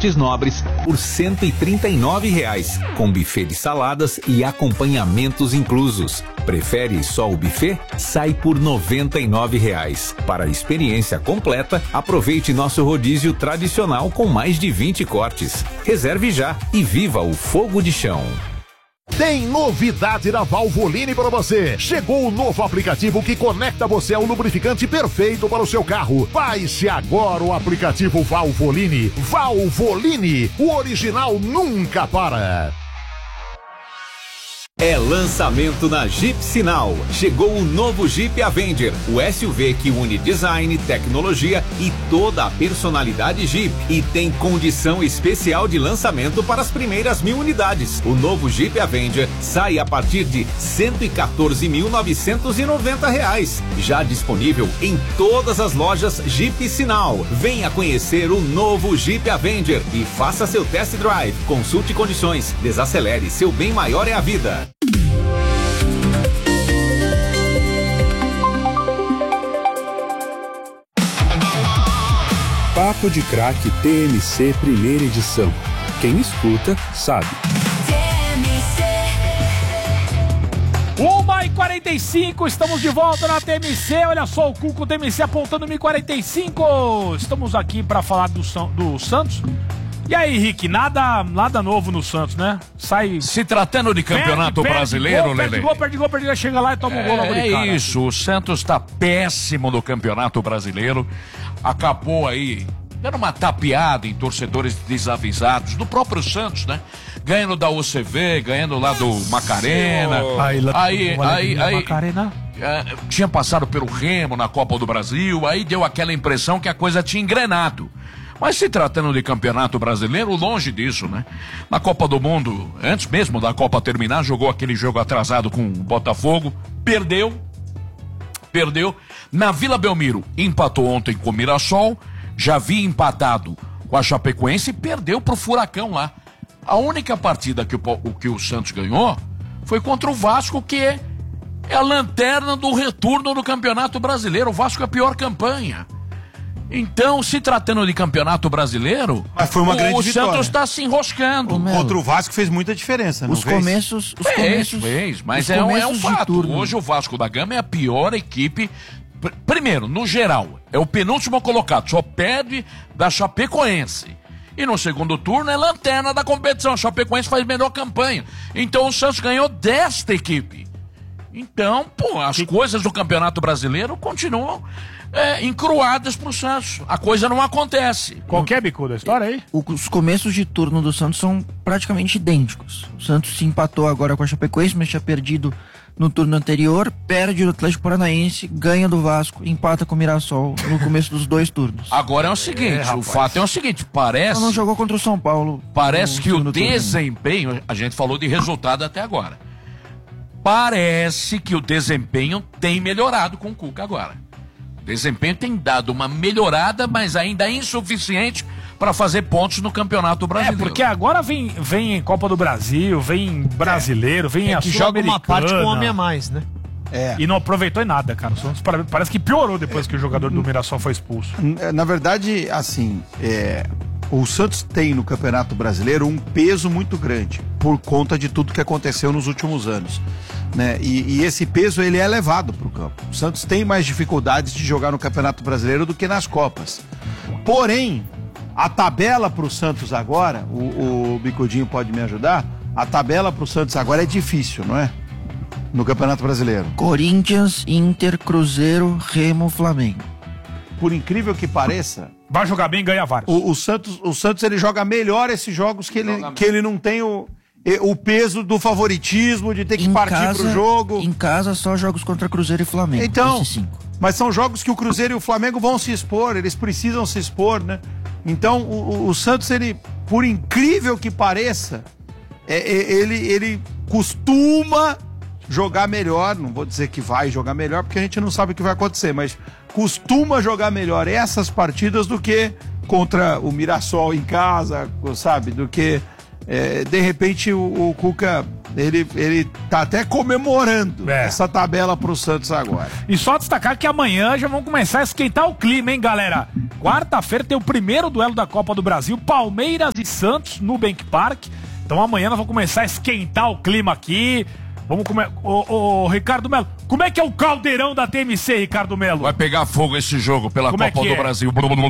cortes nobres por R$ 139, com buffet de saladas e acompanhamentos inclusos. Prefere só o buffet? Sai por R$ 99. Para a experiência completa, aproveite nosso rodízio tradicional com mais de 20 cortes. Reserve já e viva o fogo de chão. Tem novidade na Valvoline para você. Chegou o novo aplicativo que conecta você ao lubrificante perfeito para o seu carro. Baixe agora o aplicativo Valvoline. Valvoline, o original nunca para. É lançamento na Jeep Sinal. Chegou o novo Jeep Avenger, o SUV que une design, tecnologia e toda a personalidade Jeep. E tem condição especial de lançamento para as primeiras 1.000 unidades. O novo Jeep Avenger sai a partir de R$ 114.990. Já disponível em todas as lojas Jeep Sinal. Venha conhecer o novo Jeep Avenger e faça seu test drive. Consulte condições. Desacelere, seu bem maior é a vida. Papo de Craque TMC primeira edição. Quem escuta, sabe. 1h45, estamos de volta na TMC. Olha só o Cuco TMC apontando 1h45. Estamos aqui para falar do Santos. E aí, Rick, nada novo no Santos, né? Sai. Se tratando de campeonato brasileiro, Lelê. Perde gol, chega lá e toma um gol logo de cara. É isso, o Santos tá péssimo no campeonato brasileiro. Acabou aí dando uma tapeada em torcedores desavisados do próprio Santos, né? Ganhando da UCV, ganhando lá do Macarena. Macarena. Tinha passado pelo Remo na Copa do Brasil, aí deu aquela impressão que a coisa tinha engrenado. Mas se tratando de campeonato brasileiro, longe disso, né? Na Copa do Mundo, antes mesmo da Copa terminar, jogou aquele jogo atrasado com o Botafogo, perdeu. Na Vila Belmiro, empatou ontem com o Mirassol, já havia empatado com a Chapecoense e perdeu pro Furacão lá. A única partida que o Santos ganhou foi contra o Vasco, que é a lanterna do retorno do Campeonato Brasileiro. O Vasco é a pior campanha. Então, se tratando de campeonato brasileiro, mas foi uma grande vitória. O Santos está se enroscando. Contra o Vasco fez muita diferença, não fez? Mas é um fato. Hoje o Vasco da Gama é a pior equipe. Primeiro, no geral, é o penúltimo colocado, só perde da Chapecoense. E no segundo turno é lanterna da competição. A Chapecoense faz melhor campanha. Então o Santos ganhou desta equipe. Então, as coisas do Campeonato Brasileiro continuam encruadas pro Santos. A coisa não acontece. Qualquer bico da história aí? Os começos de turno do Santos são praticamente idênticos. O Santos se empatou agora com a Chapecoense, mas tinha perdido no turno anterior, perde do Atlético Paranaense, ganha do Vasco, empata com o Mirassol no começo dos dois turnos. Agora é o seguinte, o fato é o seguinte, parece... Não jogou contra o São Paulo. Parece que o desempenho, a gente falou de resultado até agora, parece que o desempenho tem melhorado com o Cuca agora. O desempenho tem dado uma melhorada, mas ainda insuficiente para fazer pontos no Campeonato Brasileiro. Porque agora vem Copa do Brasil, vem Brasileiro, vem a que joga uma parte com um homem a mais, né? E não aproveitou em nada, cara. O Santos parece que piorou depois que o jogador do Mirassol foi expulso. Na verdade, assim, o Santos tem no Campeonato Brasileiro um peso muito grande por conta de tudo que aconteceu nos últimos anos, né? E esse peso ele é levado para o campo. O Santos tem mais dificuldades de jogar no Campeonato Brasileiro do que nas Copas. Porém, a tabela para o Santos agora, o Bicudinho pode me ajudar, a tabela para o Santos agora é difícil, não é? No Campeonato Brasileiro. Corinthians, Inter, Cruzeiro, Remo, Flamengo. Por incrível que pareça... Vai jogar bem e ganha vários. O Santos ele joga melhor esses jogos que ele não tem o peso do favoritismo, de ter que partir pro jogo. Em casa, só jogos contra Cruzeiro e Flamengo. Então, mas são jogos que o Cruzeiro e o Flamengo vão se expor, eles precisam se expor, né? Então, o Santos, ele, por incrível que pareça, ele costuma jogar melhor, não vou dizer que vai jogar melhor, porque a gente não sabe o que vai acontecer, mas costuma jogar melhor essas partidas do que contra o Mirassol em casa, sabe? Do que, de repente, o Cuca Ele tá até comemorando essa tabela pro Santos agora. E só destacar que amanhã já vão começar a esquentar o clima, hein, galera? Quarta-feira tem o primeiro duelo da Copa do Brasil, Palmeiras e Santos, no Bank Park. Então amanhã nós vamos começar a esquentar o clima aqui. Vamos comer. Ô, Ricardo Melo, como é que é o caldeirão da TMC, Ricardo Melo? Vai pegar fogo esse jogo pela Copa do Brasil.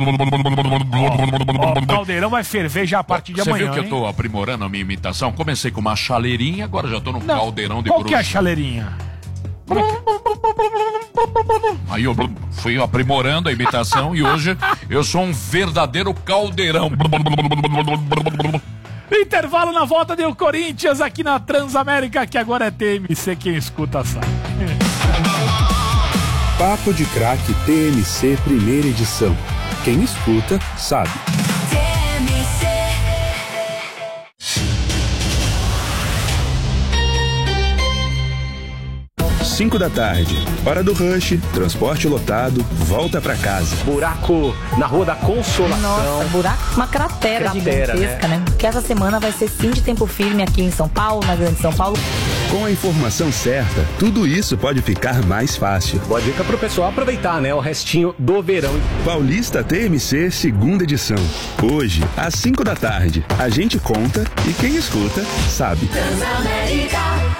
O caldeirão vai ferver já a partir de amanhã. Você viu que eu tô aprimorando a minha imitação? Comecei com uma chaleirinha, agora já tô no caldeirão de bruxa. Qual que é a chaleirinha? Aí eu fui aprimorando a imitação e hoje eu sou um verdadeiro caldeirão. Intervalo na volta do Corinthians aqui na Transamérica, que agora é TMC, quem escuta sabe. Papo de Craque TMC primeira edição. Quem escuta sabe. 5 da tarde, hora do rush, transporte lotado, volta pra casa. Buraco na Rua da Consolação. Nossa, buraco, uma cratera gigantesca, né? Que essa semana vai ser sim de tempo firme aqui em São Paulo, na Grande São Paulo. Com a informação certa, tudo isso pode ficar mais fácil. Boa dica pro pessoal aproveitar, né? O restinho do verão. Paulista TMC, segunda edição. Hoje, às 5 da tarde. A gente conta e quem escuta, sabe. Transamérica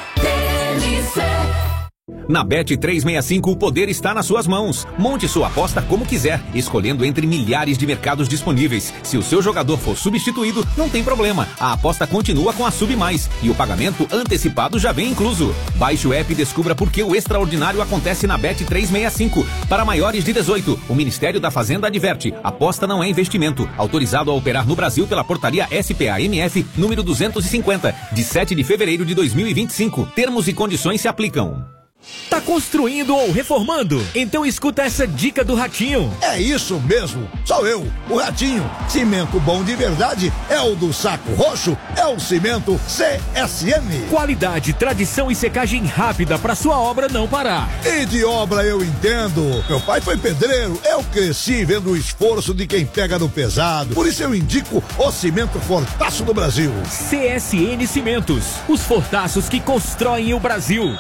TMC. Na Bet365 o poder está nas suas mãos. Monte sua aposta como quiser, escolhendo entre milhares de mercados disponíveis. Se o seu jogador for substituído, não tem problema. A aposta continua com a Sub Mais e o pagamento antecipado já vem incluso. Baixe o app e descubra por que o extraordinário acontece na Bet365. Para maiores de 18, o Ministério da Fazenda adverte: aposta não é investimento. Autorizado a operar no Brasil pela portaria SPAMF número 250, de 7 de fevereiro de 2025. Termos e condições se aplicam. Tá construindo ou reformando? Então escuta essa dica do Ratinho. É isso mesmo, sou eu, o Ratinho. Cimento bom de verdade é o do Saco Roxo, é o cimento CSM. Qualidade, tradição e secagem rápida para sua obra não parar. E de obra eu entendo. Meu pai foi pedreiro, eu cresci vendo o esforço de quem pega no pesado. Por isso eu indico o cimento Fortaço do Brasil. CSN Cimentos, os fortaços que constroem o Brasil.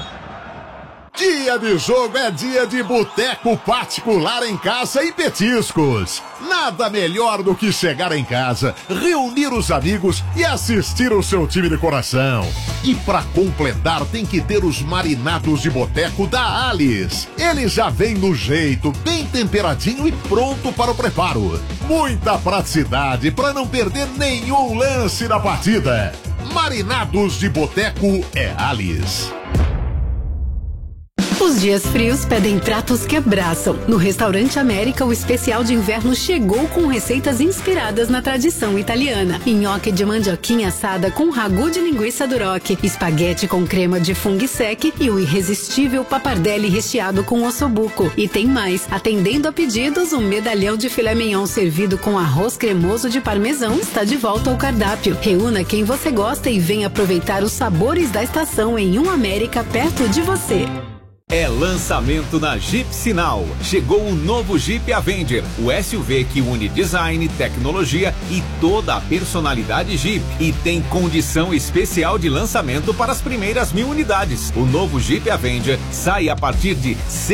Dia de jogo é dia de boteco particular em casa e petiscos. Nada melhor do que chegar em casa, reunir os amigos e assistir o seu time de coração. E pra completar tem que ter os marinados de boteco da Alice. Ele já vem no jeito, bem temperadinho e pronto para o preparo. Muita praticidade para não perder nenhum lance da partida. Marinados de boteco é Alice. Os dias frios pedem pratos que abraçam. No Restaurante América, o especial de inverno chegou com receitas inspiradas na tradição italiana. Nhoque de mandioquinha assada com ragu de linguiça duroc, espaguete com crema de funghi sec e o irresistível pappardelle recheado com ossobuco. E tem mais, atendendo a pedidos, um medalhão de filé mignon servido com arroz cremoso de parmesão está de volta ao cardápio. Reúna quem você gosta e venha aproveitar os sabores da estação em um América perto de você. É lançamento na Jeep Sinal. Chegou o novo Jeep Avenger, o SUV que une design, tecnologia e toda a personalidade Jeep. E tem condição especial de lançamento para as primeiras 1.000 unidades. O novo Jeep Avenger sai a partir de R$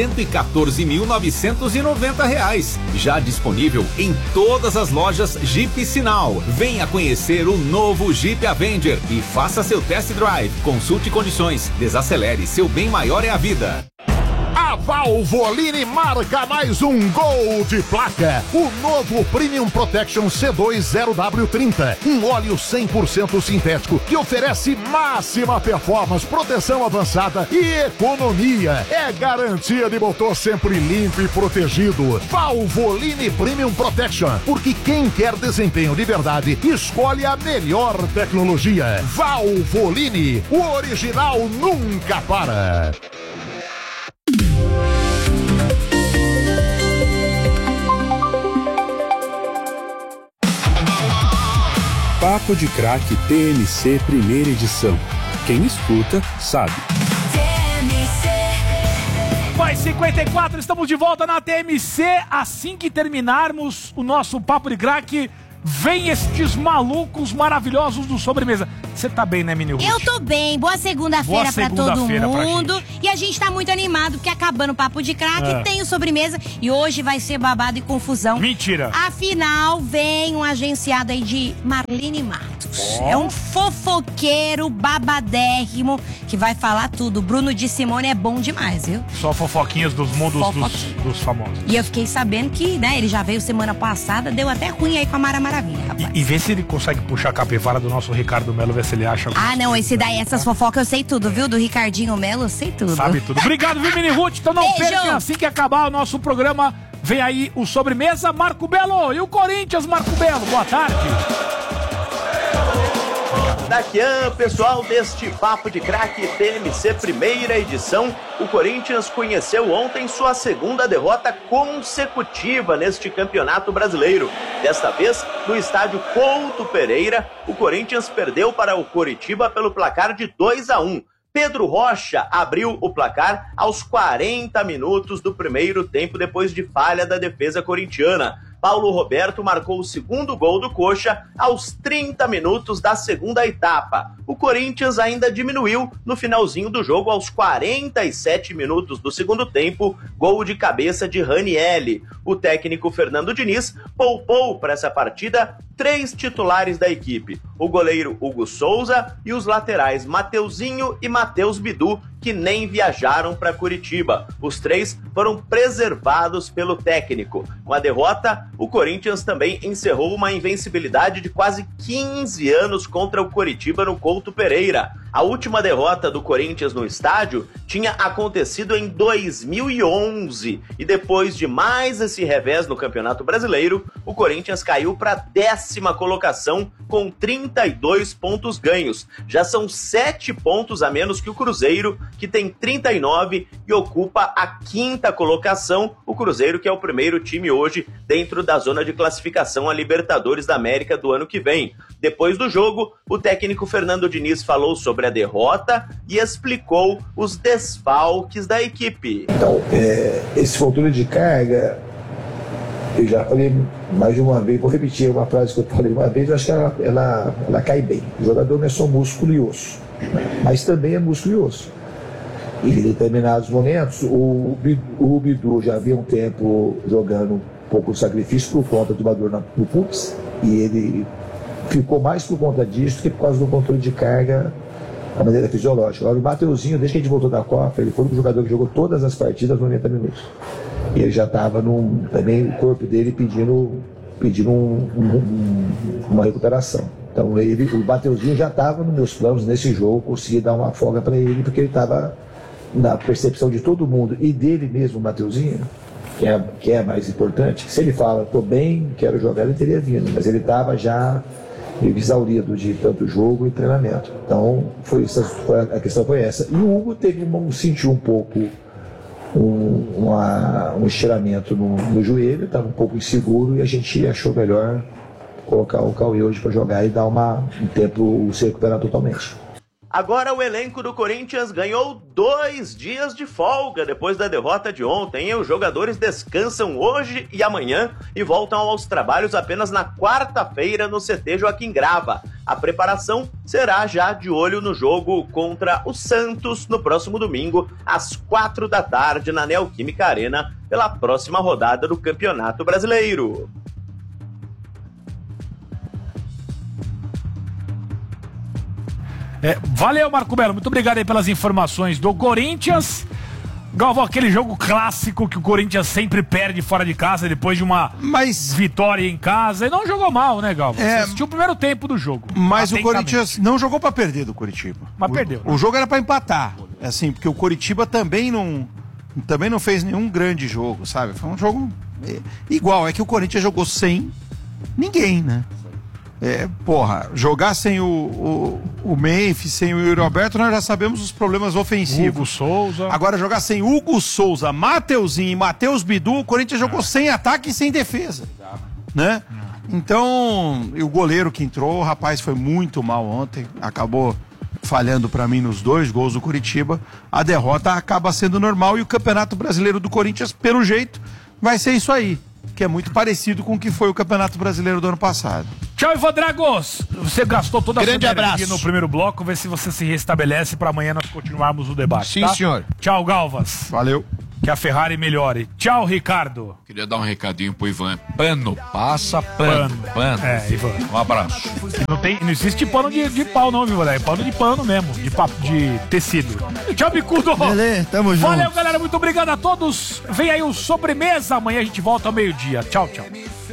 114.990. Já disponível em todas as lojas Jeep Sinal. Venha conhecer o novo Jeep Avenger e faça seu test drive. Consulte condições. Desacelere, seu bem maior é a vida. A Valvoline marca mais um gol de placa. O novo Premium Protection C2 0W30. Um óleo 100% sintético que oferece máxima performance, proteção avançada e economia. É garantia de motor sempre limpo e protegido. Valvoline Premium Protection. Porque quem quer desempenho de verdade escolhe a melhor tecnologia. Valvoline. O original nunca para. Papo de Craque TMC primeira edição. Quem escuta sabe. Vai 54, estamos de volta na TMC. Assim que terminarmos o nosso Papo de Craque, vem estes malucos maravilhosos do Sobremesa. Você tá bem, né, Mini Ruth? Eu tô bem. Boa segunda-feira pra todo mundo. E a gente tá muito animado, porque acabando o Papo de Craque, tem o Sobremesa. E hoje vai ser babado e confusão. Mentira. Afinal, vem um agenciado aí de Marlene Matos. É um fofoqueiro babadérrimo que vai falar tudo. Bruno de Simone é bom demais, viu? Só fofoquinhas dos mundos dos famosos. E eu fiquei sabendo que, né, ele já veio semana passada, deu até ruim aí com a Mara Maravilha, rapaz. E vê se ele consegue puxar a capivara do nosso Ricardo Melo, ver se ele acha... Não, essas fofocas eu sei tudo, viu? Do Ricardinho Melo eu sei tudo. Sabe tudo. Obrigado, viu, Mini Ruth? Então não perca, assim que acabar o nosso programa, vem aí o Sobremesa. Marco Belo e o Corinthians, Marco Belo. Boa tarde. Daqui pessoal deste Papo de Craque TMC primeira edição, o Corinthians conheceu ontem sua segunda derrota consecutiva neste Campeonato Brasileiro. Desta vez, no estádio Couto Pereira, o Corinthians perdeu para o Coritiba pelo placar de 2-1. Pedro Rocha abriu o placar aos 40 minutos do primeiro tempo, depois de falha da defesa corintiana. Paulo Roberto marcou o segundo gol do Coxa aos 30 minutos da segunda etapa. O Corinthians ainda diminuiu no finalzinho do jogo aos 47 minutos do segundo tempo, gol de cabeça de Ranielli. O técnico Fernando Diniz poupou para essa partida 3 titulares da equipe, o goleiro Hugo Souza e os laterais Mateuzinho e Matheus Bidu, que nem viajaram para Curitiba. Os 3 foram preservados pelo técnico. Com a derrota, o Corinthians também encerrou uma invencibilidade de quase 15 anos contra o Coritiba no Couto Pereira. A última derrota do Corinthians no estádio tinha acontecido em 2011 e depois de mais esse revés no Campeonato Brasileiro, o Corinthians caiu para a 10ª colocação com 32 pontos ganhos. Já são 7 pontos a menos que o Cruzeiro, que tem 39 e ocupa a 5ª colocação. O Cruzeiro, que é o primeiro time hoje dentro da zona de classificação a Libertadores da América do ano que vem. Depois do jogo, o técnico Fernando Diniz falou sobre a derrota e explicou os desfalques da equipe. Então, esse controle de carga, eu já falei mais de uma vez, vou repetir uma frase que eu falei uma vez, eu acho que ela cai bem. O jogador não é só músculo e osso, mas também é músculo e osso. E em determinados momentos, o Bidu já havia um tempo jogando um pouco de sacrifício por conta de uma dor no pubis, e ele ficou mais por conta disso que por causa do controle de carga da maneira fisiológica. Agora, o Mateuzinho, desde que a gente voltou da Copa, ele foi um jogador que jogou todas as partidas 90 minutos. E ele já estava também o corpo dele pedindo uma recuperação. Então o Mateuzinho já estava nos meus planos nesse jogo, consegui dar uma folga para ele, porque ele estava na percepção de todo mundo e dele mesmo, o Mateuzinho, que é mais importante. Se ele fala, estou bem, quero jogar, ele teria vindo, mas ele estava já exaurido de tanto jogo e treinamento. Então a questão foi essa. E o Hugo sentiu um pouco um estiramento no joelho, estava um pouco inseguro e a gente achou melhor colocar o Cauê hoje para jogar e dar um tempo se recuperar totalmente. Agora o elenco do Corinthians ganhou 2 dias de folga depois da derrota de ontem. Os jogadores descansam hoje e amanhã e voltam aos trabalhos apenas na quarta-feira no CT Joaquim Grava. A preparação será já de olho no jogo contra o Santos no próximo domingo, às 4 da tarde, na Neoquímica Arena, pela próxima rodada do Campeonato Brasileiro. Valeu, Marco Belo, muito obrigado aí pelas informações do Corinthians. Galvão, aquele jogo clássico que o Corinthians sempre perde fora de casa depois de uma vitória em casa. E não jogou mal, né, Galvão? Você assistiu o primeiro tempo do jogo. Mas o Corinthians não jogou pra perder do Curitiba. Mas perdeu. O jogo era pra empatar. Assim, porque o Curitiba também não fez nenhum grande jogo, sabe? Foi um jogo igual. É que o Corinthians jogou sem ninguém, né? Jogar sem o Memphis, sem o Yuri Alberto, nós já sabemos os problemas ofensivos. Hugo Souza. Agora jogar sem Hugo Souza, Mateuzinho e Matheus Bidu, o Corinthians jogou sem ataque e sem defesa, né? Então, o goleiro que entrou, o rapaz foi muito mal ontem, acabou falhando pra mim nos 2 gols do Curitiba. A derrota acaba sendo normal e o Campeonato Brasileiro do Corinthians, pelo jeito, vai ser isso aí. que é muito parecido com o que foi o Campeonato Brasileiro do ano passado. Tchau, Ivan Dragos. Você gastou toda a sua Grande energia abraço no primeiro bloco. Vê se você se restabelece para amanhã nós continuarmos o debate. Sim, tá? senhor. Tchau, Galvas. Valeu. Que a Ferrari melhore. Tchau, Ricardo. Queria dar um recadinho pro Ivan. Pano, passa pano. É, Ivan. Um abraço. Não existe pano de pau, não, viu, galera? É pano de pano mesmo, de tecido. Tchau, Bicudo. Beleza, tamo junto. Valeu, galera. Muito obrigado a todos. Vem aí o Sobremesa. Amanhã a gente volta ao meio-dia. Tchau, tchau.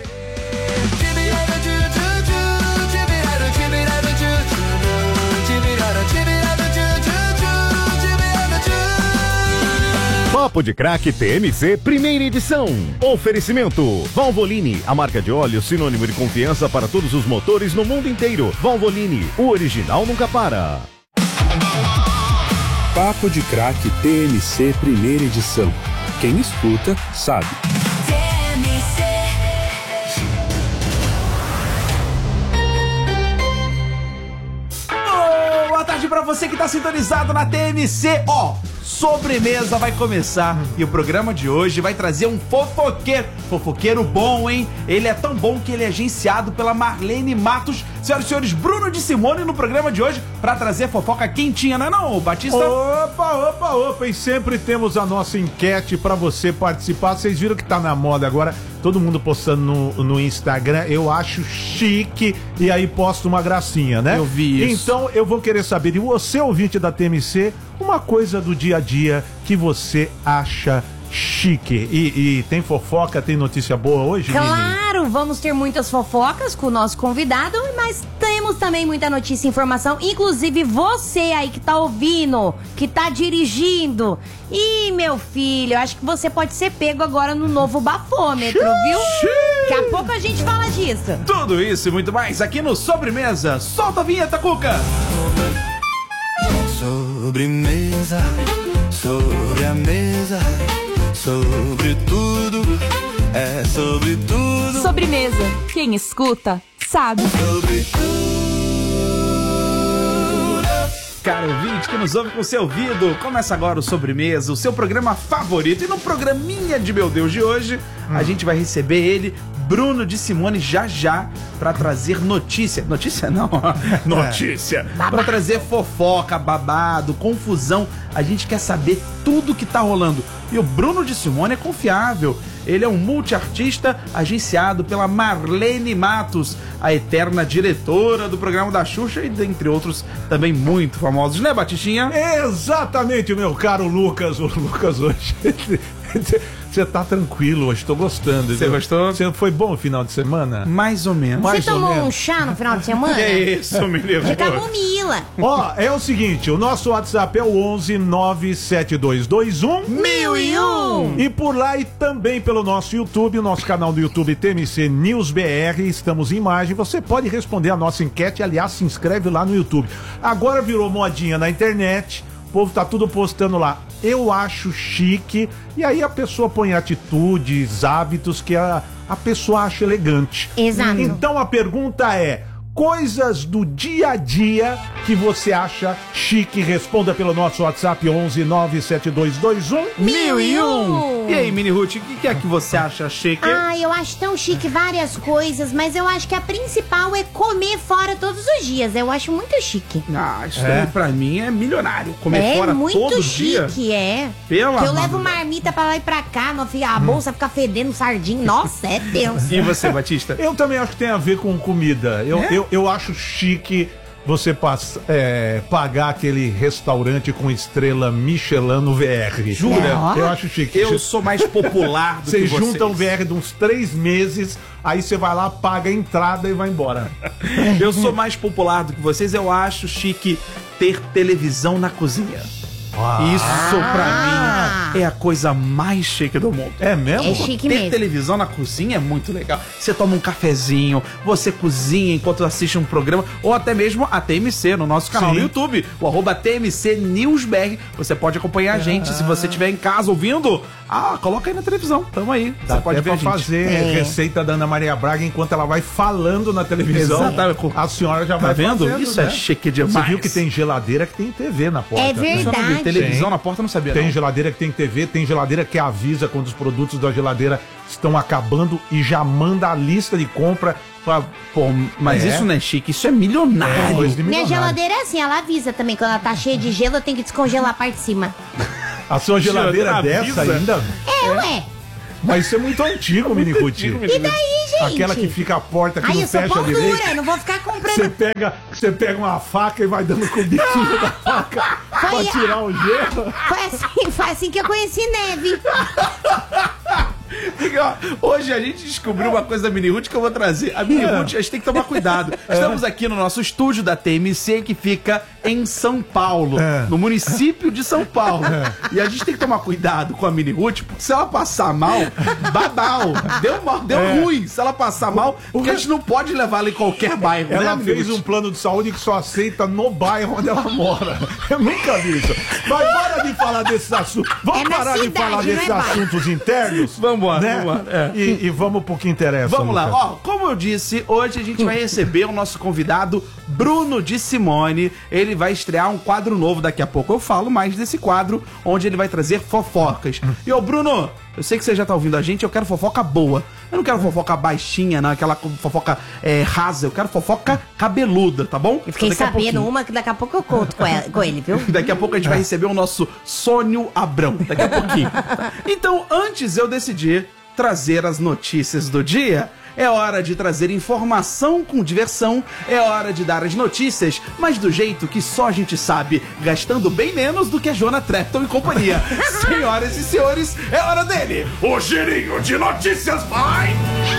Papo de Craque TMC, primeira edição. Oferecimento: Valvoline, a marca de óleo sinônimo de confiança para todos os motores no mundo inteiro. Valvoline, o original nunca para. Papo de Craque TMC, primeira edição. Quem escuta, sabe. Boa tarde pra você que tá sintonizado na TMC. Sobremesa vai começar e o programa de hoje vai trazer um fofoqueiro bom, hein? Ele é tão bom que ele é agenciado pela Marlene Matos. Senhoras e senhores, Bruno de Simone no programa de hoje pra trazer fofoca quentinha, não é não, Batista? Opa, e sempre temos a nossa enquete pra você participar. Vocês viram que tá na moda agora, todo mundo postando no Instagram, eu acho chique, e aí posta uma gracinha, né? Eu vi isso. Então eu vou querer saber de você, ouvinte da TMC, uma coisa do dia a dia que você acha chique. E tem fofoca, tem notícia boa hoje, Claro, vamos ter muitas fofocas com o nosso convidado, mas temos também muita notícia e informação, inclusive você aí que tá ouvindo, que tá dirigindo. Ih, meu filho, eu acho que você pode ser pego agora no novo bafômetro, viu? Daqui a pouco a gente fala disso. Tudo isso e muito mais aqui no Sobremesa. Solta a vinheta, Cuca! Sobremesa, sobre a mesa, sobre tudo, é sobre tudo. Sobremesa, quem escuta, sabe. Sobre tudo. Caro ouvinte que nos ouve com o seu ouvido, começa agora o Sobremesa, o seu programa favorito. E no programinha de Meu Deus de hoje, a gente vai receber ele, Bruno de Simone, já pra trazer notícia. Notícia não, notícia. Pra trazer fofoca, babado, confusão. A gente quer saber tudo que tá rolando. E o Bruno de Simone é confiável. Ele é um multiartista agenciado pela Marlene Matos, a eterna diretora do programa da Xuxa e dentre outros também muito famosos, né, Batistinha? Exatamente, meu caro Lucas. O Lucas hoje... Você tá tranquilo hoje, tô gostando. Você gostou? Foi bom o final de semana? Mais ou menos. Você tomou um chá no final de semana? É isso, me levou. De camomila. É o seguinte, o nosso WhatsApp é o 11 97221 1001. E por lá e também pelo nosso YouTube, nosso canal do YouTube TMC News BR, estamos em imagem. Você pode responder a nossa enquete, aliás, se inscreve lá no YouTube. Agora virou modinha na internet, o povo tá tudo postando lá. Eu acho chique, e aí a pessoa põe atitudes, hábitos que a pessoa acha elegante. Exato. Então a pergunta é: coisas do dia a dia que você acha chique? Responda pelo nosso WhatsApp 11 97221 1001. E aí, Mini Ruth, o que é que você acha chique? Eu acho tão chique várias coisas, mas eu acho que a principal é comer fora todos os dias. Eu acho muito chique. Isso aí pra mim é milionário. Comer fora todo dia. É muito chique, é. Pela que eu levo marmita pra lá e pra cá, a bolsa fica fedendo sardinha. Nossa, é Deus. E você, Batista? Eu também acho que tem a ver com comida. Eu acho chique você pagar aquele restaurante com estrela Michelin no VR. Jura? Eu acho chique. Eu sou mais popular do que vocês. Você junta um VR de uns 3 meses, aí você vai lá, paga a entrada e vai embora. Eu sou mais popular do que vocês. Eu acho chique ter televisão na cozinha. Isso pra mim é a coisa mais chique do mundo. É mesmo? É chique Ter mesmo. televisão na cozinha é muito legal. Você toma um cafezinho, você cozinha enquanto assiste um programa, ou até mesmo a TMC no nosso canal no YouTube, o @TMC News BR. Você pode acompanhar a gente se você estiver em casa ouvindo coloca aí na televisão, tamo aí. Dá até pra fazer receita da Ana Maria Braga enquanto ela vai falando na televisão. Exatamente. A senhora já vai vendo? fazendo, Isso é chique demais. Você viu que tem geladeira que tem TV na porta. É verdade. Televisão na porta, não sabia. Tem geladeira que tem TV, tem geladeira que avisa quando os produtos da geladeira estão acabando e já manda a lista de compra. Pô, mas isso não é chique, isso é milionário. Minha geladeira é assim, ela avisa também. Quando ela tá cheia de gelo, eu tenho que descongelar a parte de cima. A sua geladeira dessa ainda? Ué. Mas isso é muito antigo, Minicuti. E daí, gente? Aquela que fica a porta que não eu sou fecha direito. dura, não vou ficar comprando. Você pega uma faca e vai dando com o biquinho da faca pra tirar o gelo. Foi assim que eu conheci neve. Hoje a gente descobriu uma coisa da Minihood que eu vou trazer. A Minihood, a gente tem que tomar cuidado. Estamos aqui no nosso estúdio da TMC, que fica em São Paulo, no município de São Paulo. E a gente tem que tomar cuidado com a Minihood, porque se ela passar mal, babau. Deu ruim. Se ela passar mal, porque a gente não pode levar ela em qualquer bairro. Ela né, fez um plano de saúde que só aceita no bairro onde ela mora. Eu nunca vi isso. Mas para de falar desses assuntos. Vamos parar de falar desses assuntos internos? Vamos embora, né? E vamos pro que interessa. Vamos lá. Ó, como eu disse, hoje a gente vai receber o nosso convidado Bruno de Simone. Ele vai estrear um quadro novo daqui a pouco. Eu falo mais desse quadro, onde ele vai trazer fofocas. E ô Bruno, eu sei que você já tá ouvindo a gente, eu quero fofoca boa. Eu não quero fofoca baixinha, não, aquela fofoca rasa. Eu quero fofoca cabeluda, tá bom? Eu fiquei sabendo uma que daqui a pouco eu conto com ele, viu? Daqui a pouco a gente vai receber o nosso Sônio Abrão. Daqui a pouquinho. Então, antes eu decidi trazer as notícias do dia. É hora de trazer informação com diversão, é hora de dar as notícias, mas do jeito que só a gente sabe, gastando bem menos do que a Joana Trepton e companhia. Senhoras e senhores, é hora dele! O girinho de notícias vai!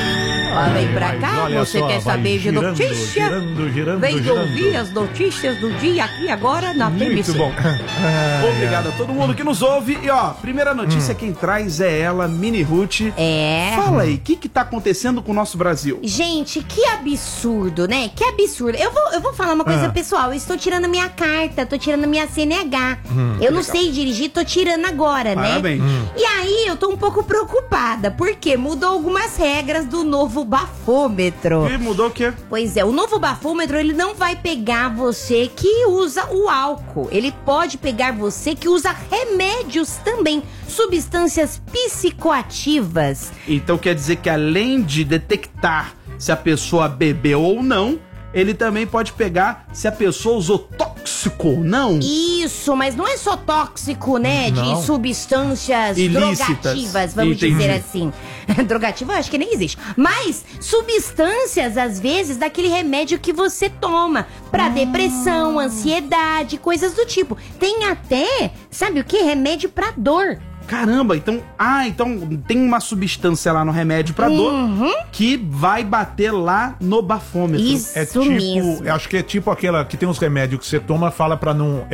Vem pra cá, você quer saber de notícia? Vem ouvir as notícias do dia aqui agora na TMC. Muito bom. Obrigado a todo mundo que nos ouve. E ó, primeira notícia quem traz é ela, Minihood. Fala aí, o que tá acontecendo com o nosso Brasil? Gente, que absurdo, né? Que absurdo. Eu vou falar uma coisa pessoal. Eu estou tirando minha carta, tô tirando minha CNH. Eu não sei dirigir, tô tirando agora, Parabéns. né? E aí, eu tô um pouco preocupada, porque mudou algumas regras do novo bafômetro. E mudou o quê? Pois é, o novo bafômetro, ele não vai pegar você que usa o álcool. Ele pode pegar você que usa remédios também, substâncias psicoativas. Então quer dizer que além de detectar se a pessoa bebeu ou não, ele também pode pegar se a pessoa usou tóxico ou não. Isso, mas não é só tóxico, né? Não. De substâncias ilícitas, drogativas, vamos dizer assim. Drogativa eu acho que nem existe. Mas substâncias, às vezes, daquele remédio que você toma pra depressão, ansiedade, coisas do tipo. Tem até, sabe o que? Remédio pra dor. Caramba, então tem uma substância lá no remédio pra dor que vai bater lá no bafômetro. Isso é tipo, mesmo. Eu acho que é tipo aquela que tem uns remédios que você toma, fala pra não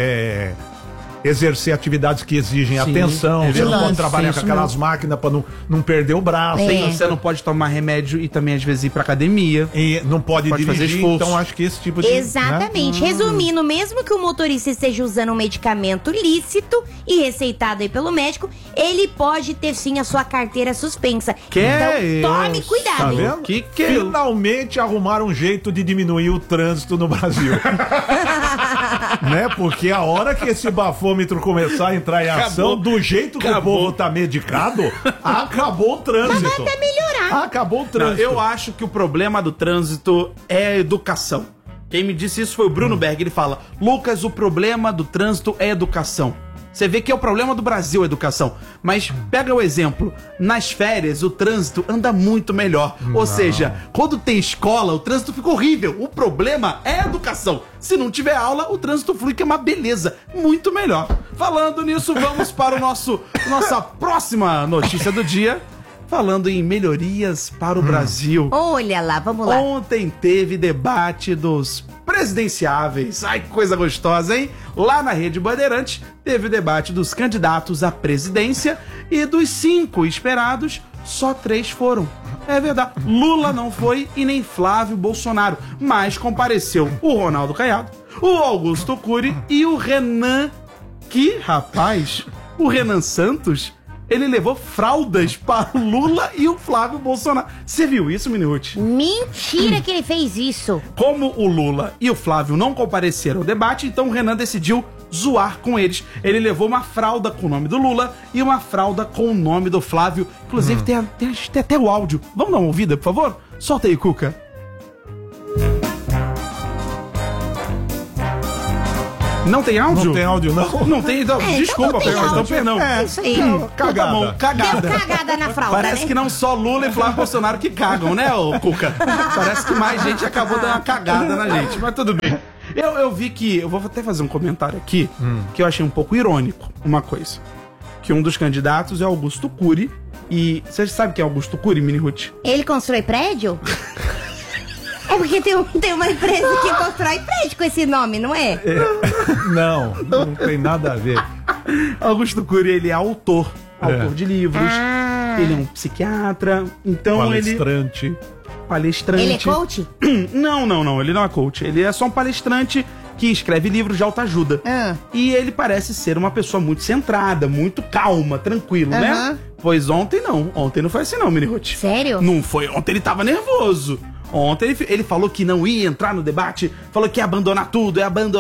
exercer atividades que exigem atenção. Você não pode trabalhar com aquelas máquinas pra não perder o braço. Você não pode tomar remédio e também às vezes ir pra academia. E não pode dirigir, fazer esforço. Então acho que esse tipo de... Exatamente. Né? Resumindo, mesmo que o motorista esteja usando um medicamento lícito e receitado aí pelo médico, ele pode ter sim a sua carteira suspensa. Então tome cuidado, Tá hein? vendo? Finalmente arrumaram um jeito de diminuir o trânsito no Brasil. Né? Porque a hora que esse bafômetro começar a entrar em ação, do jeito que o povo tá medicado, acabou o trânsito. Mas vai até melhorar. Acabou o trânsito. Não, eu acho que o problema do trânsito é a educação. Quem me disse isso foi o Bruno Berg. Ele fala: Lucas, o problema do trânsito é educação. Você vê que é o problema do Brasil, a educação. Mas pega o exemplo. Nas férias, o trânsito anda muito melhor. Ou seja, quando tem escola, o trânsito fica horrível. O problema é a educação. Se não tiver aula, o trânsito flui, que é uma beleza. Muito melhor. Falando nisso, vamos para nossa próxima notícia do dia. Falando em melhorias para o Brasil. Olha lá, vamos lá. Ontem teve debate dos presidenciáveis. Ai, que coisa gostosa, hein? Lá na Rede Bandeirantes teve o debate dos candidatos à presidência e dos 5 esperados, só 3 foram. É verdade. Lula não foi e nem Flávio Bolsonaro, mas compareceu o Ronaldo Caiado, o Augusto Cury e o Renan, que, rapaz, o Renan Santos... ele levou fraldas para Lula e o Flávio Bolsonaro. Você viu isso, Miniruth? Mentira que ele fez isso. Como o Lula e o Flávio não compareceram ao debate, então o Renan decidiu zoar com eles. Ele levou uma fralda com o nome do Lula e uma fralda com o nome do Flávio. Inclusive, tem até o áudio. Vamos dar uma ouvida, por favor? Solta aí, Cuca. Não tem áudio? Não tem áudio, não. Não tem, então, desculpa, então perdão. É isso aí. Cagada. Bom, cagada. Deu cagada na fralda, Parece né? que não só Lula e Flávio Bolsonaro que cagam, né, ô Cuca? Parece que mais gente acabou dando uma cagada na gente, mas tudo bem. Eu vi que, eu vou até fazer um comentário aqui, que eu achei um pouco irônico, uma coisa. Que um dos candidatos é Augusto Cury, e você sabe quem é Augusto Cury, Miniruth? Ele constrói prédio? É porque tem uma empresa que constrói prédio com esse nome, não é? Não tem nada a ver. Augusto Cury, ele é autor de livros, ele é um psiquiatra, então palestrante. Ele é coach? Não, ele não é coach, ele é só um palestrante que escreve livros de autoajuda. E ele parece ser uma pessoa muito centrada, muito calma, tranquilo, né? Pois ontem não foi assim não, Miniruth. Sério? Não foi, ontem ele tava nervoso. Ontem ele falou que não ia entrar no debate, falou que ia abandonar tudo,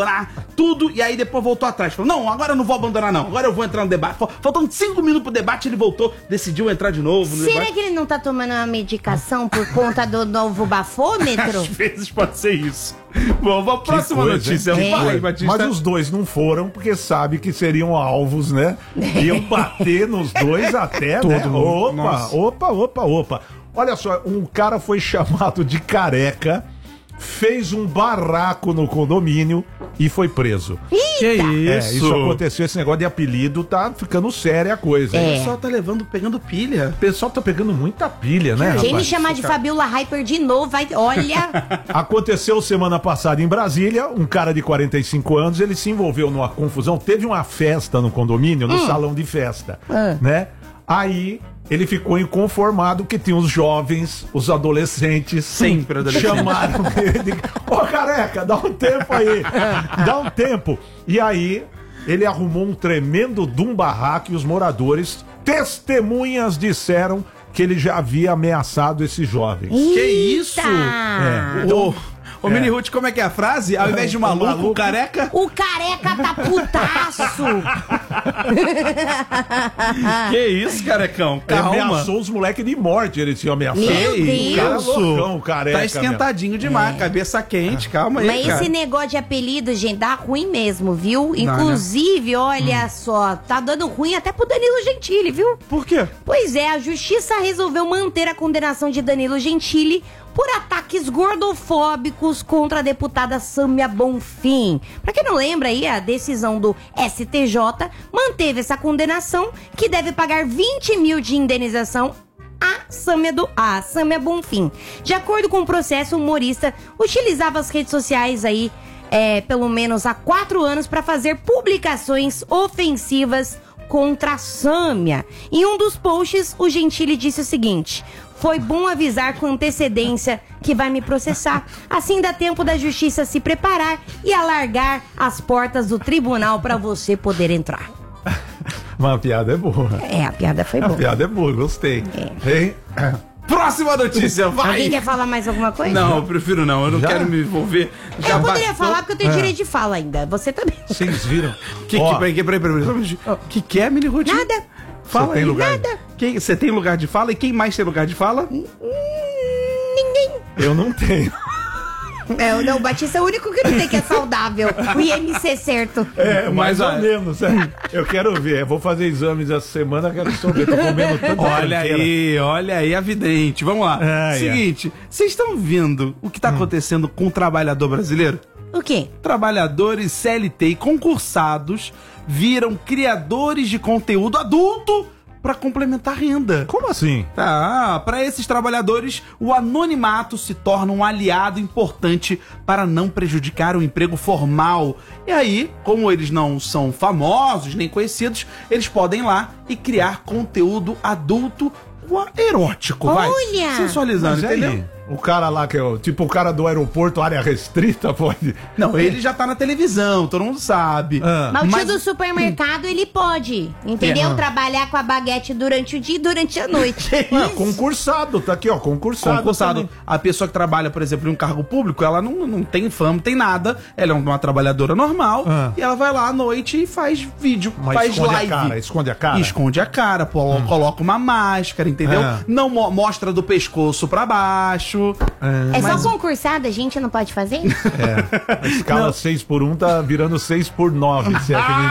e aí depois voltou atrás. Falou, não, agora eu não vou abandonar não, agora eu vou entrar no debate. Faltando 5 minutos pro debate, ele voltou, decidiu entrar de novo no Será debate. que ele não tá tomando uma medicação por conta do novo bafômetro? Às vezes pode ser isso. Bom, vamos pra próxima notícia. Vai, Batista. Mas os dois não foram porque sabe que seriam alvos, né? Iam bater nos dois até, né? Opa. Olha só, um cara foi chamado de careca, fez um barraco no condomínio e foi preso. Que isso? Isso aconteceu, esse negócio de apelido tá ficando séria a coisa. O pessoal tá pegando pilha. O pessoal tá pegando muita pilha, né, Quem me rapaz? chamar de Fabiola Hyper de novo, olha... Aconteceu semana passada em Brasília, um cara de 45 anos, ele se envolveu numa confusão, teve uma festa no condomínio, no salão de festa, né? Aí ele ficou inconformado que tinha os jovens, os adolescentes, sempre adolescentes, chamaram ele, careca, dá um tempo aí, dá um tempo. E aí ele arrumou um tremendo barraco e os moradores, testemunhas, disseram que ele já havia ameaçado esses jovens. Que isso? Então, Ô, Miniruth, como é que é a frase? Ao invés de maluco, careca? O careca tá putaço! Que isso, carecão? Calma. Ele ameaçou os moleques de morte, ele tinha ameaçado. Meu Deus! Cara loucão, careca. Tá esquentadinho demais, cabeça quente, calma aí, Mas cara. esse negócio de apelido, gente, dá ruim mesmo, viu? Inclusive, olha só, tá dando ruim até pro Danilo Gentili, viu? Por quê? Pois é, a justiça resolveu manter a condenação de Danilo Gentili por ataques gordofóbicos contra a deputada Sâmia Bonfim. Pra quem não lembra aí, a decisão do STJ manteve essa condenação, que deve pagar 20 mil de indenização a Sâmia Bonfim. De acordo com o processo, o humorista utilizava as redes sociais aí, pelo menos há 4 anos, para fazer publicações ofensivas contra a Sâmia. Em um dos posts, o Gentili disse o seguinte: foi bom avisar com antecedência que vai me processar. Assim dá tempo da justiça se preparar e alargar as portas do tribunal para você poder entrar. Mas a piada é boa. A piada foi boa. A piada é boa, gostei. Hein? Próxima notícia, vai! Alguém quer falar mais alguma coisa? Não, eu prefiro não, eu não quero me envolver. Já eu poderia falar porque eu tenho direito de fala ainda. Você também. Vocês viram? Peraí. Que é, Miniruth? Nada. Fala Você tem aí. lugar? Nada. Você tem lugar de fala? E quem mais tem lugar de fala? Ninguém. Eu não tenho. Não, o Batista é o único que não tem, que é saudável. O IMC certo. Mais ou menos. Eu quero ver. Eu vou fazer exames essa semana, quero saber. Tô comendo tanto. Olha aí a vidente. Vamos lá. Seguinte, vocês estão vendo o que tá acontecendo com o trabalhador brasileiro? O quê? Trabalhadores CLT e concursados viram criadores de conteúdo adulto para complementar renda. Como assim? Para esses trabalhadores, o anonimato se torna um aliado importante para não prejudicar o emprego formal. E aí, como eles não são famosos nem conhecidos, eles podem ir lá e criar conteúdo adulto erótico, vai. Olha! Sensualizando, Mas entendeu? aí, O cara lá que é tipo o cara do aeroporto, área restrita, pode. Não, ele já tá na televisão, todo mundo sabe. Mas o tio do supermercado, ele pode, entendeu? Trabalhar com a baguete durante o dia e durante a noite. Concursado, tá aqui, ó, concursado. A pessoa que trabalha, por exemplo, em um cargo público, ela não tem fama, não tem nada. Ela é uma trabalhadora normal e ela vai lá à noite e faz vídeo, Mas faz esconde live. a cara, esconde a cara? Esconde a cara, coloca uma máscara, entendeu? Não mostra do pescoço pra baixo. É só concursado, a gente não pode fazer? A escala 6x1 tá virando 6x9, se é que não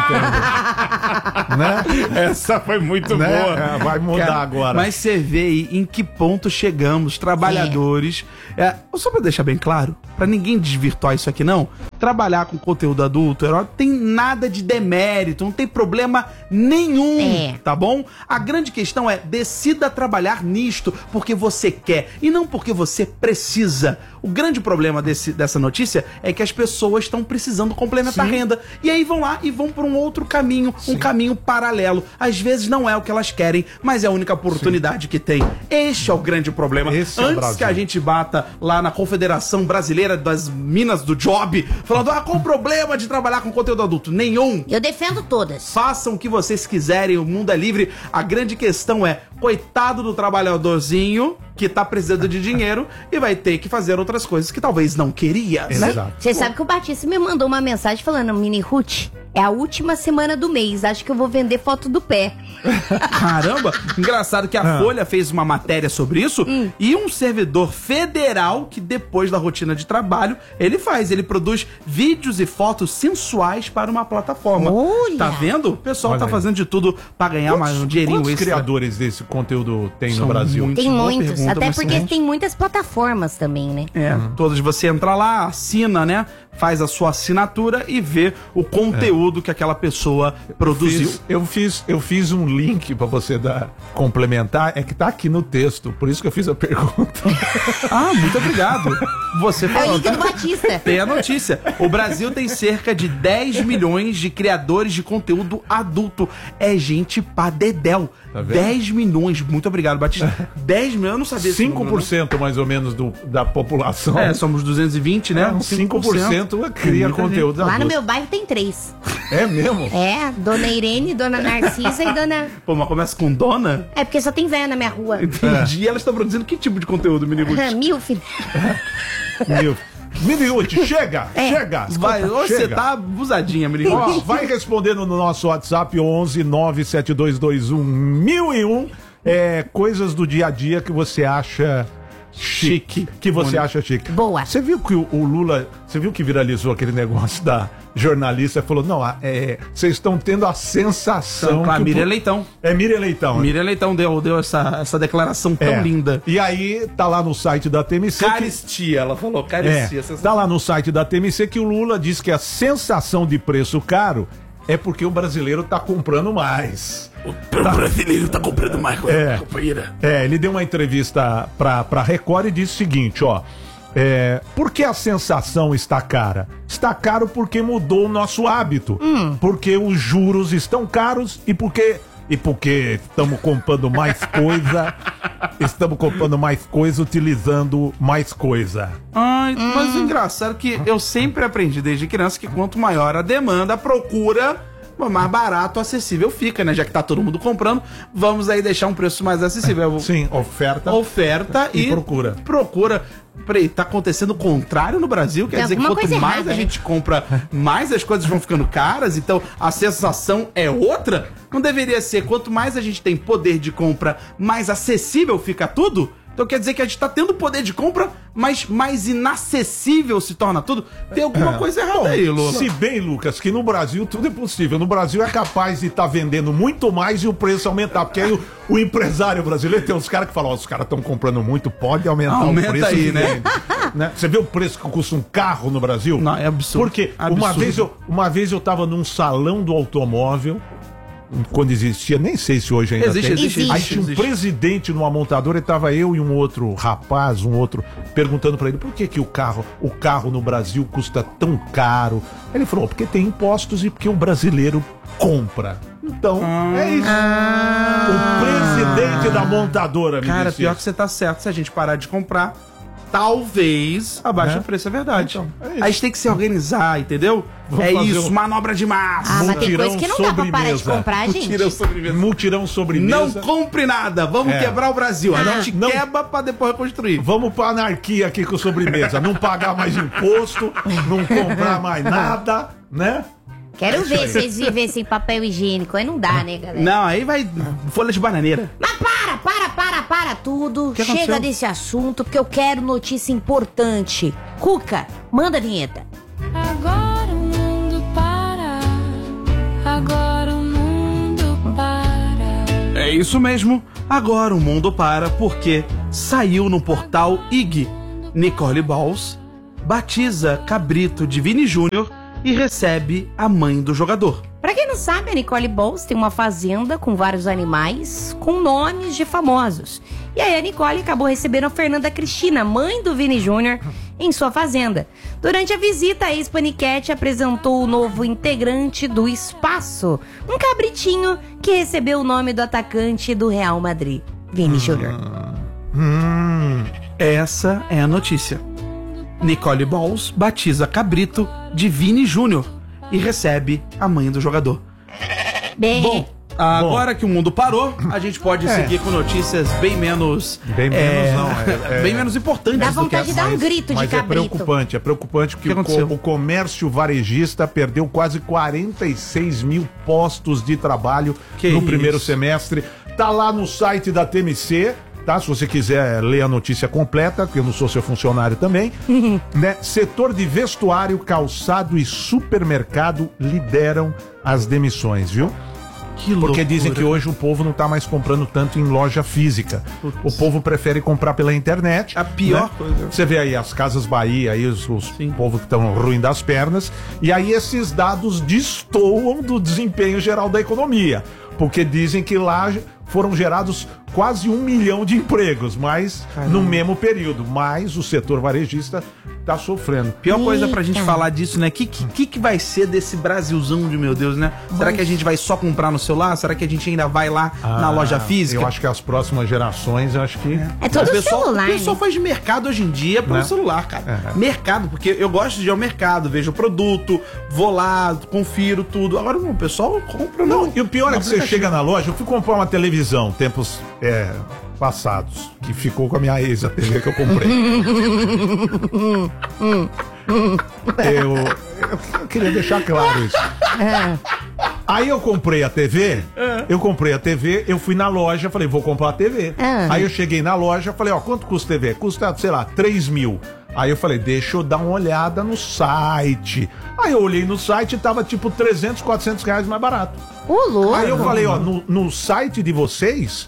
entende. Né? Essa foi muito boa. Vai mudar agora. Mas você vê aí em que ponto chegamos, trabalhadores. Só pra deixar bem claro, pra ninguém desvirtuar isso aqui não, trabalhar com conteúdo adulto não tem nada de demérito, não tem problema nenhum, tá bom? A grande questão é, decida trabalhar nisto porque você quer e não porque você precisa. O grande problema dessa notícia é que as pessoas estão precisando complementar a renda. E aí vão lá e vão por um outro caminho, um caminho paralelo. Às vezes não é o que elas querem, mas é a única oportunidade que tem. Este é o grande problema. Antes que a gente bata lá na Confederação Brasileira das Minas do Job, falando, qual o problema de trabalhar com conteúdo adulto? Nenhum. Eu defendo todas. Façam o que vocês quiserem, o mundo é livre. A grande questão é, coitado do trabalhadorzinho que tá precisando de dinheiro e vai ter que fazer outras coisas que talvez não queria, né? Você sabe que o Batista me mandou uma mensagem falando, Mini Ruth, é a última semana do mês, acho que eu vou vender foto do pé. Caramba, engraçado que a Folha fez uma matéria sobre isso e um servidor federal que depois da rotina de trabalho, ele produz vídeos e fotos sensuais para uma plataforma. Olha. Tá vendo? O pessoal tá fazendo de tudo pra ganhar mais um dinheirinho extra. Quantos criadores desse conteúdo tem no Brasil? Tem muitos, até porque tem muitas plataformas também, né? Todas você entra lá, assina, né? Faz a sua assinatura e vê o conteúdo que aquela pessoa produziu. Eu fiz um link pra você complementar, é que tá aqui no texto, por isso que eu fiz a pergunta. Muito obrigado. Você falou. É o link do Batista. Tem a notícia. O Brasil tem cerca de 10 milhões de criadores de conteúdo adulto. É gente pra dedéu. Tá vendo? 10 milhões. Muito obrigado, Batista. 10 milhões, eu não sabia. 5% mais ou menos da população. Somos 220, né? 5% cria conteúdo adulto. Lá no meu bairro tem 3. É mesmo? Dona Irene, Dona Narcisa e Dona... Pô, mas começa com Dona? É porque só tem véia na minha rua. Entendi. E elas estão produzindo que tipo de conteúdo, Minigut? Milf. Minigut, chega! Chega! Vai, você tá abusadinha, Minigut. Vai respondendo no nosso WhatsApp 11 97221 1001 coisas do dia a dia que você acha chique. Que você acha chique. Boa. Você viu que o Lula, você viu que viralizou aquele negócio da jornalista, falou, não, vocês estão tendo a sensação que Miriam Leitão. É Miriam Leitão. Né? Miriam Leitão deu essa declaração tão linda. E aí tá lá no site da TMC. Caristia, ela falou, caristia. Tá lá no site da TMC que o Lula diz que a sensação de preço caro é porque o brasileiro tá comprando mais. O brasileiro tá comprando mais, companheira. Ele deu uma entrevista pra Record e disse o seguinte, por que a sensação está cara? Está caro porque mudou o nosso hábito. Porque os juros estão caros e porque estamos comprando mais coisa. Estamos comprando mais coisa, utilizando mais coisa. Mas o engraçado é que eu sempre aprendi desde criança que quanto maior a demanda, a procura, mais barato, acessível fica, né? Já que tá todo mundo comprando, vamos aí deixar um preço mais acessível. Sim, oferta e procura. Peraí, tá acontecendo o contrário no Brasil? Quer dizer que quanto mais a gente compra, mais as coisas vão ficando caras? Então a sensação é outra? Não deveria ser, quanto mais a gente tem poder de compra, mais acessível fica tudo? Então quer dizer que a gente tá tendo poder de compra, mas mais inacessível se torna tudo? Tem alguma coisa errada aí, Lula. Se bem, Lucas, que no Brasil tudo é possível. No Brasil é capaz de estar vendendo muito mais e o preço aumentar. Porque aí o empresário brasileiro tem uns caras que falam, os caras estão comprando muito, pode aumentar o preço. Aí, né? Você vê o preço que custa um carro no Brasil? Não, é absurdo. Porque uma vez eu tava num salão do automóvel, quando existia, nem sei se hoje ainda tem. Aí tinha um presidente numa montadora e tava eu e um outro rapaz, perguntando pra ele por que o carro no Brasil custa tão caro. Ele falou, porque tem impostos e porque o brasileiro compra. Então, é isso. O presidente da montadora me Cara, disse pior isso. que você tá certo. Se a gente parar de comprar, talvez abaixe o preço, é verdade. Então, a gente tem que se organizar, entendeu? Manobra de massa. Mas tem coisa que não dá pra parar de comprar, gente. Mutirão sobremesa. Não compre nada, vamos quebrar o Brasil. A gente quebra pra depois reconstruir. Vamos pra anarquia aqui com sobremesa. Não pagar mais imposto, não comprar mais nada, né? Quero ver se vocês vivem sem papel higiênico. Aí não dá, né, galera? Não, aí vai folha de bananeira. Mas para tudo. Chega desse assunto, porque eu quero notícia importante. Cuca, manda a vinheta. Agora o mundo para. Agora o mundo para. É isso mesmo. Agora o mundo para porque saiu no portal IG. Nicole Balls batiza cabrito de Vini Júnior e recebe a mãe do jogador. Pra quem não sabe, a Nicole Balls tem uma fazenda com vários animais com nomes de famosos. E aí a Nicole acabou recebendo a Fernanda Cristina, mãe do Vini Júnior, em sua fazenda. Durante a visita, a ex-paniquete apresentou o novo integrante do Espaço, um cabritinho que recebeu o nome do atacante do Real Madrid, Vini Júnior. Essa é a notícia. Nicole Balls batiza cabrito de Vini Júnior e recebe a mãe do jogador. Bom, agora que o mundo parou, a gente pode seguir com notícias bem menos... bem menos importantes. Dá vontade de dar um grito de cabrito. É preocupante porque o comércio varejista perdeu quase 46 mil postos de trabalho no primeiro semestre. Tá lá no site da TMC... Tá? Se você quiser ler a notícia completa, que eu não sou seu funcionário também, né? Setor de vestuário, calçado e supermercado lideram as demissões, viu? Que loucura. Porque dizem que hoje o povo não tá mais comprando tanto em loja física. O povo prefere comprar pela internet. A pior coisa. Você vê aí as Casas Bahia, aí os povos que estão ruim das pernas. E aí esses dados destoam do desempenho geral da economia. Porque dizem que lá foram gerados quase 1 milhão de empregos, mas no mesmo período. Mas o setor varejista tá sofrendo. Pior coisa pra gente falar disso, né? Que vai ser desse Brasilzão de meu Deus, né? Será que a gente vai só comprar no celular? Será que a gente ainda vai lá na loja física? Eu acho que as próximas gerações, eu acho que... É todo celular, O pessoal faz mercado hoje em dia pelo celular, cara. Mercado, porque eu gosto de ir ao mercado, vejo o produto, vou lá, confiro tudo. Agora, o pessoal compra... Não, e o pior é que você chega na loja, eu fui comprar uma televisão, tempos passados, que ficou com a minha ex, a TV que eu comprei. Eu queria deixar claro isso. Aí eu comprei a TV, eu fui na loja, falei, vou comprar a TV. Aí eu cheguei na loja, falei, quanto custa a TV? Custa, sei lá, 3 mil. Aí eu falei, deixa eu dar uma olhada no site. Aí eu olhei no site e tava tipo 300, 400 reais mais barato. Louco. Aí eu falei, no site de vocês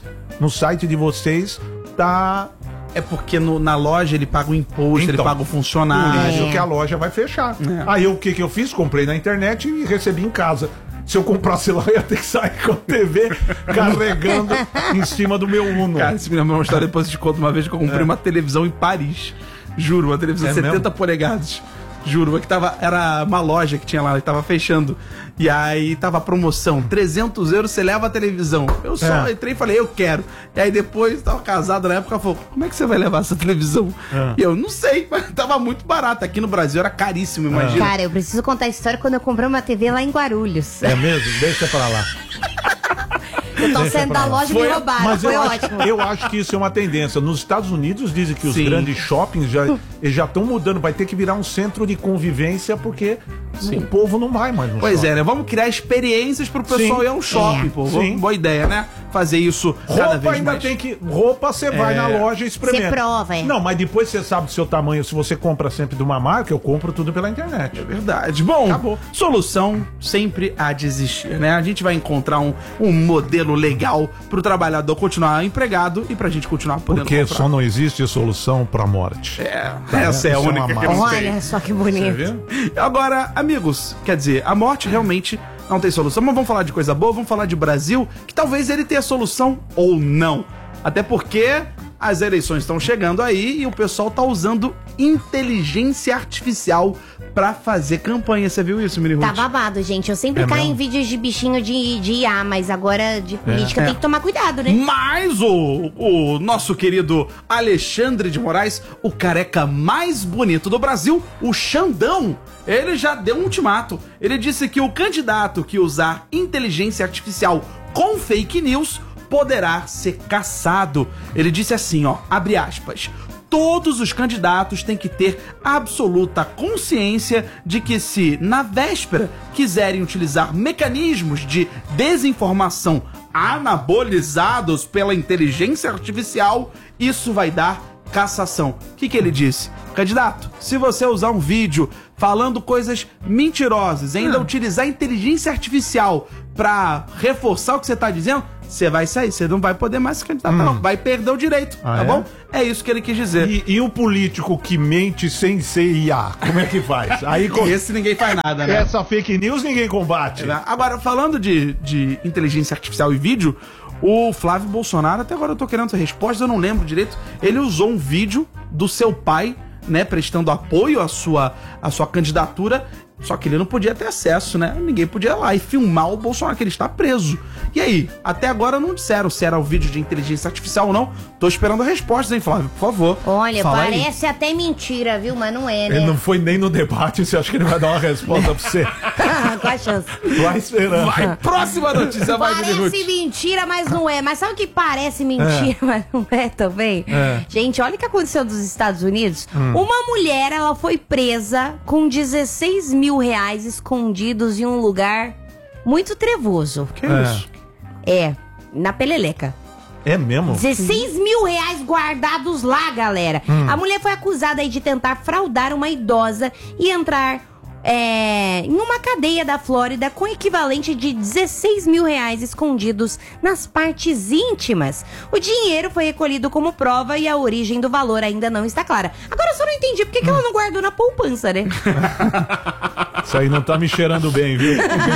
tá... É porque na loja ele paga o imposto, ele paga o funcionário. Por isso que a loja vai fechar. Aí o que eu fiz? Comprei na internet e recebi em casa. Se eu comprasse lá, eu ia ter que sair com a TV carregando em cima do meu Uno. Cara, se me lembra uma história, depois eu te conto uma vez que eu comprei uma televisão em Paris. Juro, uma televisão de 70 polegadas. Juro, que era uma loja que tinha lá, que tava fechando. E aí tava a promoção, 300 euros você leva a televisão. Eu só entrei e falei, eu quero. E aí depois, tava casado na época, falou, como é que você vai levar essa televisão? E eu, não sei, mas tava muito barato. Aqui no Brasil era caríssimo, imagina. Cara, eu preciso contar a história quando eu comprei uma TV lá em Guarulhos. É mesmo? Deixa pra lá. Eu tô saindo da loja e me roubaram, foi ótimo. Eu acho que isso é uma tendência. Nos Estados Unidos dizem que os grandes shoppings já estão mudando. Vai ter que virar um centro de convivência porque o povo não vai mais no shopping. Pois é, né? Vamos criar experiências pro pessoal ir ao shopping, pô. Boa ideia, né? Fazer isso cada vez ainda mais. Tem que... Roupa você vai na loja e experimenta. Você prova, Não, mas depois você sabe do seu tamanho. Se você compra sempre de uma marca, eu compro tudo pela internet. É verdade. Bom, solução sempre há de existir, né? A gente vai encontrar um modelo legal pro trabalhador continuar empregado e pra gente continuar podendo Porque comprar. só não existe solução pra morte. Essa é a única que eu Olha só que bonito. Agora, amigos, quer dizer, a morte realmente não tem solução, mas vamos falar de coisa boa, vamos falar de Brasil, que talvez ele tenha solução ou não. Até porque as eleições estão chegando aí e o pessoal tá usando inteligência artificial pra fazer campanha. Você viu isso, Miri Ruth? Tá babado, gente. Eu sempre caio em vídeos de bichinho de IA, mas agora de política tem que tomar cuidado, né? Mas o nosso querido Alexandre de Moraes, o careca mais bonito do Brasil, o Xandão, ele já deu um ultimato. Ele disse que o candidato que usar inteligência artificial com fake news poderá ser caçado. Ele disse assim, ó, abre aspas: todos os candidatos têm que ter absoluta consciência de que se, na véspera, quiserem utilizar mecanismos de desinformação anabolizados pela inteligência artificial, isso vai dar cassação. O que ele disse? Candidato, se você usar um vídeo falando coisas mentirosas, ainda utilizar inteligência artificial pra reforçar o que você tá dizendo, você vai sair, você não vai poder mais se candidatar, não. Vai perder o direito, tá bom? É isso que ele quis dizer. E o político que mente sem ser IA, como é que faz? Aí, esse ninguém faz nada, né? Essa fake news ninguém combate. Agora, falando de inteligência artificial e vídeo, o Flávio Bolsonaro, até agora eu tô querendo essa resposta, eu não lembro direito, ele usou um vídeo do seu pai, né, prestando apoio à sua candidatura, só que ele não podia ter acesso, né? Ninguém podia ir lá e filmar o Bolsonaro, que ele está preso. E aí? Até agora não disseram se era o vídeo de inteligência artificial ou não. Tô esperando a resposta, hein, Flávio? Por favor. Olha, fala parece aí. Até mentira, viu? Mas não é, né? Ele não foi nem no debate, você acha que ele vai dar uma resposta pra você? Qual a chance? Vai esperando. Vai, próxima notícia, vai, Parece mentira, mas não é. Mas sabe o que parece mentira, mas não é também? Gente, olha o que aconteceu nos Estados Unidos. Uma mulher, ela foi presa com 16 mil reais escondidos em um lugar muito trevoso. Que isso? Na Peleleca. É mesmo? 16 mil reais guardados lá, galera. A mulher foi acusada aí de tentar fraudar uma idosa e entrar em uma cadeia da Flórida com equivalente de 16 mil reais escondidos nas partes íntimas. O dinheiro foi recolhido como prova e a origem do valor ainda não está clara. Agora eu só não entendi por que ela não guardou na poupança, né? Isso aí não tá me cheirando bem, viu?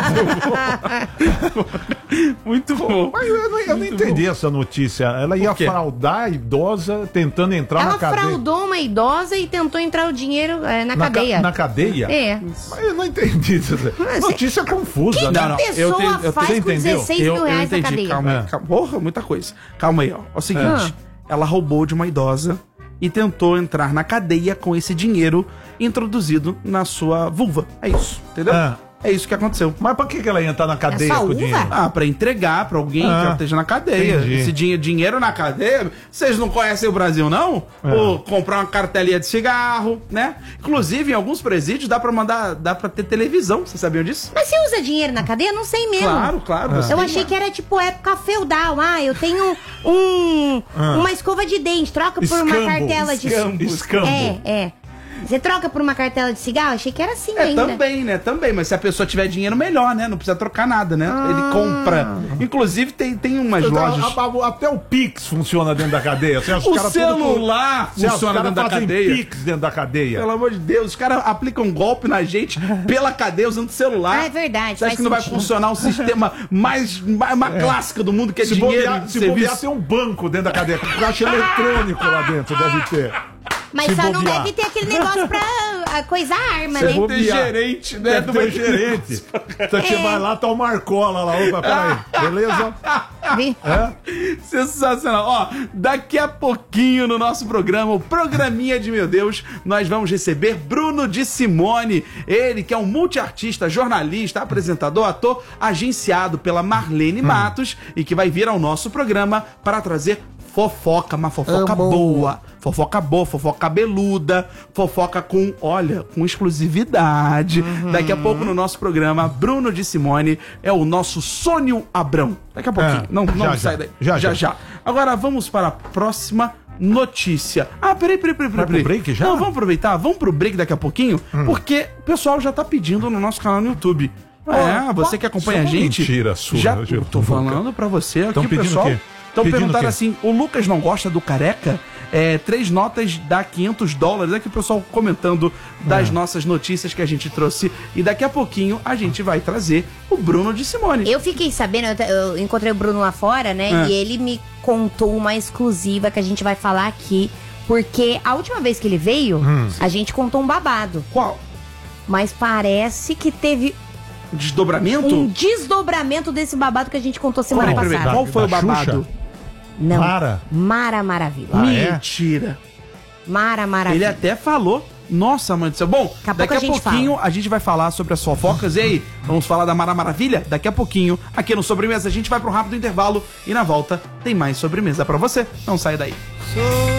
Muito bom. Mas eu não entendi essa notícia. Ela ia fraudar a idosa tentando entrar na cadeia. Ela fraudou uma idosa e tentou entrar o dinheiro na cadeia. Na cadeia? É. Mas eu não entendi isso. Notícia confusa. Que pessoa faz com 16 mil reais na cadeia? Calma aí. Porra, muita coisa. Calma aí, ó. É o seguinte. Ela roubou de uma idosa e tentou entrar na cadeia com esse dinheiro introduzido na sua vulva. É isso, entendeu? É isso que aconteceu. Mas pra que ela ia entrar na cadeia com o dinheiro? Pra entregar pra alguém que ela esteja na cadeia. Entendi. Esse dinheiro na cadeia, vocês não conhecem o Brasil, não? Ou comprar uma cartelinha de cigarro, né? Inclusive, em alguns presídios dá pra ter televisão, vocês sabiam disso? Mas você usa dinheiro na cadeia? Não sei mesmo. Claro. Eu achei que era tipo época feudal. Eu tenho uma escova de dente, troca por uma cartela de... Escambo. Você troca por uma cartela de cigarro? Achei que era assim ainda. Também, mas se a pessoa tiver dinheiro, melhor, né? Não precisa trocar nada, né? Ele compra. Inclusive, tem umas lojas... Até o Pix funciona dentro da cadeia. O celular funciona dentro da cadeia. Pix dentro da cadeia. Pelo amor de Deus, os caras aplicam um golpe na gente pela cadeia usando o celular. É verdade. Você acha que não vai funcionar um sistema mais clássico do mundo, que é dinheiro? Se bobear, tem um banco dentro da cadeia. Caixa eletrônico lá dentro, deve ter. Mas só não deve ter aquele negócio pra coisar a arma, né? Deve ter gerente, né? Deve ter gerente. Você vai lá, tá o Marcola lá. Opa, peraí. Beleza? Sensacional. Ó, daqui a pouquinho no nosso programa, o Programinha de Meu Deus, nós vamos receber Bruno de Simone. Ele que é um multiartista, jornalista, apresentador, ator, agenciado pela Marlene Matos e que vai vir ao nosso programa para trazer fofoca, uma fofoca boa. Fofoca boa, fofoca cabeluda, fofoca com exclusividade. Daqui a pouco no nosso programa, Bruno de Simone é o nosso Sônio Abrão. Daqui a pouquinho. Não sai daí. Já. Agora vamos para a próxima notícia. Peraí. Vai pro break já? Não, vamos aproveitar. Vamos pro break daqui a pouquinho, porque o pessoal já tá pedindo no nosso canal no YouTube. Você que acompanha a gente. Mentira sua. Eu tô falando pra você aqui, pedindo pessoal. O quê? Então perguntaram assim, o Lucas não gosta do careca? 3 notas dá $500. Aqui o pessoal comentando das nossas notícias que a gente trouxe. E daqui a pouquinho a gente vai trazer o Bruno de Simone. Eu fiquei sabendo, eu encontrei o Bruno lá fora, né? E ele me contou uma exclusiva que a gente vai falar aqui. Porque a última vez que ele veio, a gente contou um babado. Qual? Mas parece que teve desdobramento? Um desdobramento desse babado que a gente contou semana passada. Qual foi o babado? Xuxa? Não. Mara? Mara Maravilha. Mentira. Mara Maravilha. Ele até falou. Nossa, mãe do céu. Bom, daqui a pouquinho a gente vai falar sobre as fofocas. E aí, vamos falar da Mara Maravilha? Daqui a pouquinho, aqui no Sobremesa, a gente vai para um rápido intervalo. E na volta, tem mais sobremesa pra você. Não saia daí.